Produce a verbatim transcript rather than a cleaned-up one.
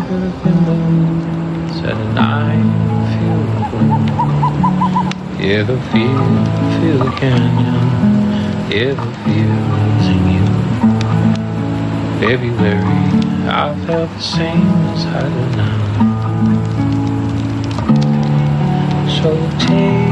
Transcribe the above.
moon, said and I feel the blue. You ever feel, feel the canyon, you ever feel losing you. February, I felt the same as I do now. So take